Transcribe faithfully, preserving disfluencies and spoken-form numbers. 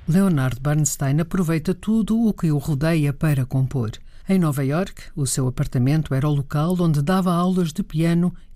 Leonard Bernstein aproveita tudo o que o rodeia para compor. Em Nova Iorque, o seu apartamento era o local onde dava aulas de piano